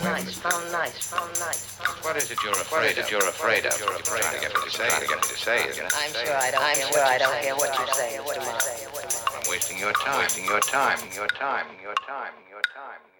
What is it you're afraid of? You're afraid of. You're trying to get me to say. I'm sure I don't care what you say, Mr. Mark. I'm wasting your time. Your time.